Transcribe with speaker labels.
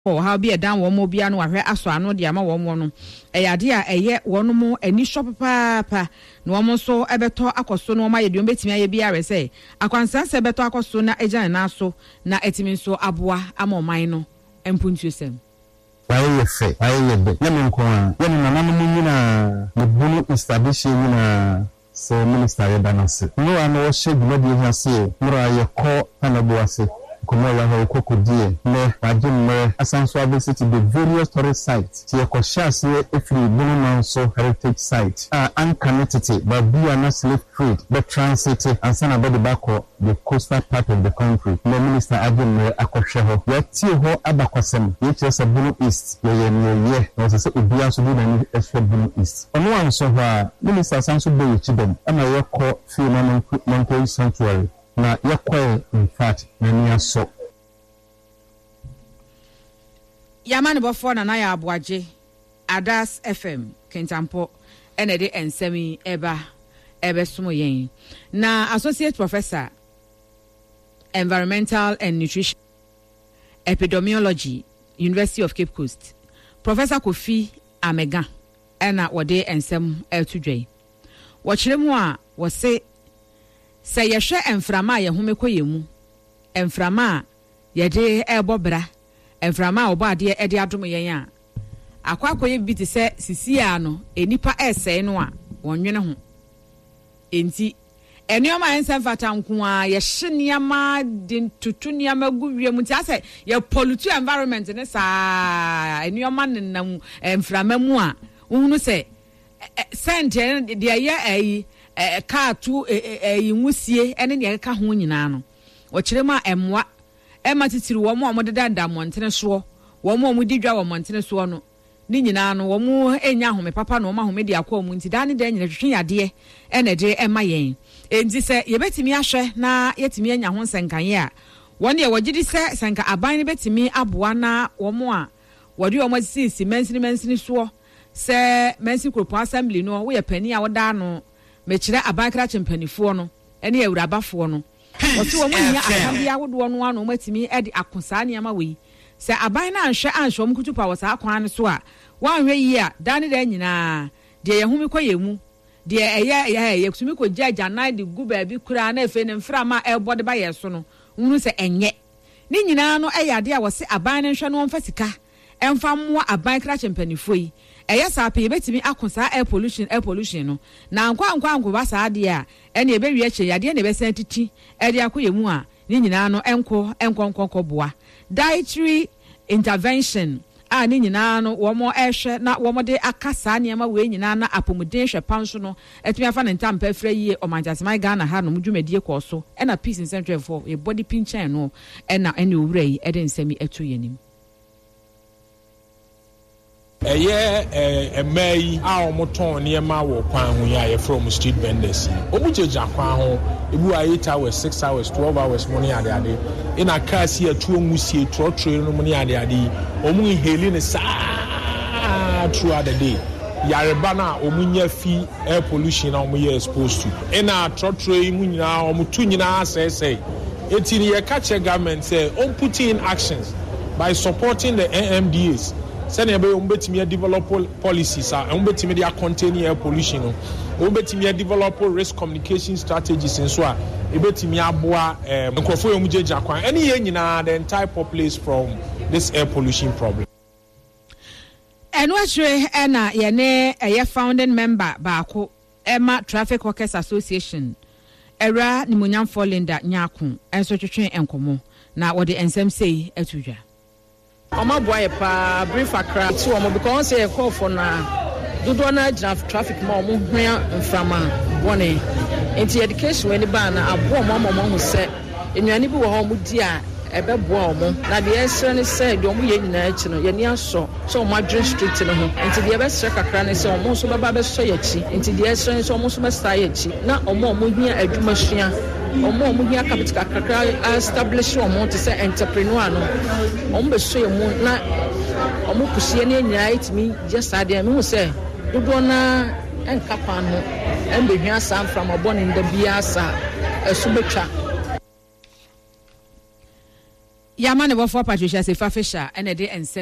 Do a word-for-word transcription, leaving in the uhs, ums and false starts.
Speaker 1: Oh, how be a down one more biano, where I saw no diama one. A idea a yet one more, any shop papa. No one so ever talk a no my you bet me a B R S A. A consensus ever talk a sooner a jan naso, na etimin so abwa, amo mino, and puntusem.
Speaker 2: Why you say, why you be? Yamin Kwan, Yamin Mamma, the Bunu establishing in a minister Banasi. No, I know she bloody has say, Mura, call Hanabuasi. Kumola ho kokudie me wagemme asanso visit the various tourist sites tie koshase efri Bunumanso heritage site ah unconnected but be a slave trade the transit and sana body back the coastal part of the country the minister agemme akoshe ho yati ho abakosem yeti se Bunu East ye ye ye no se obia so bi na ni esho Bunu East ono anso ho minister asanso be yechibem ama yekọ fi na Monkey Sanctuary na yakwa in fact na so
Speaker 1: Yamani bofo na na ya abwaje Adas F M Kentampo ene de ensemi eba ebe sumo yen na associate professor environmental and nutrition epidemiology University of Cape Coast Professor Kofi Amega ena wode ensem eltudwe wo kiremu a wo se se yehwe emframa ye homekoyemu emframa ye de ebobra emframa obo ade e de adom yen a akwakoye bi te se sisia no enipa ese no a wonwene ho enti enioma ensem fata nko a ye hyenema de tutu niama guwiem ti ase ye pollute environment ne sa enioma nenam emframa mu a uhunu se sente de ye ayi eh ka tu eh yinwusie ene ne ka ho nyina no wo kirema emwa e matitiri wo mo mo deda ndamontene so wo mo mo didwa wo montene so no ni nyina no wo mo enya home papa no mo home de akwa mu nti da ne da nyina hwehwe yade ene de ema yen enti se ye betimi ahwe na yetimi enya ho nsenkan a wone ye wogidi se senka aban ne betimi aboa na wo mo a wode wo mo sisi mensini mensini so se mensi kropo assembly no wo ye pani a wo da no mechire abakra chempanifo no ene awurabafo no wotu wo munya akambia wodo no ano matimi e de akosa ne ama we se aban na anhwe anhwe omkutu pa wasa akwan so a wanhwe yi a dane da nyina de ye humi koyemu de eye ye ye kusumi ko jaja na de gu ba bi kura na efe ne mfra ma e bode ba ye so no hunu se enye ni nyina no e yade a wose aban ne nhwe no mfa sika emfa mo aban kra chempanifo yi eye sape betimi akosa air pollution air pollution no na nkwa nkwa nkwa sa ade a ene ebe wi eche yade ne be san titi e de akoyemu a ni nyina no enko enko enko boa dietary intervention a ni nyina no wo mo ehwe na wo mo de akasa niam we nyina na apomuden hwe panso no etumi afa ne ntampa afra yie o manjasmai Ghana ha no mudwumadie ko so e na peace in central for e body pinchen no e na ene owura yi e de nsemi eto yenim
Speaker 3: Eye eh mai a omoton niema wo kwan ho ya ye from street vendors omu jeja kwan ho ebu eight hours six hours twelve hours money ade ade ina car si atu onwusie trotro no money ade ade omu heli ne sa throughout the day yareba na omu nya fi air pollution na omu ye exposed to ina trotro mu nyina omu tu nyina say say etini ye catch government say on put in actions by supporting the N M D As sene be umbetimi develop policies a umbetimi dia contain air pollution no umbetimi develop risk communication strategies nso a ebetimi aboa nkofo yom jeja kwan any ye nyina the entire populace from this air pollution problem.
Speaker 1: And what we ena ye ne a founding member baako Emma Traffic Workers Association era ni munyam Linda Nyakun enso twetwe enkomo na wode ensem sei atudwa
Speaker 4: Oma boy pa brief akra to omo because say call for na dodo na traffic ma omo hwea mframa bone enti education we ni ba na abo omo omo hu se enuane bi wo ho mu di a ebe boa omo na de esre ne se de omo ye nyina achi no ye ni aso so omo adre street no ho enti de ebe sre kakra ne se omo so baba be so ye chi enti de esre ne se omo so be sta ye chi na omo omo hia adwuma hia omo omo hia capital kakra establish omo to say entrepreneur no omo be so ye mu na omo kusie ne nyina itimi just ade me hu se dodo na enkapa no embe hia sam from obon in the biasa esubetwa
Speaker 1: yama ne bɔfo Patricia Sefa Fisher ene de ensem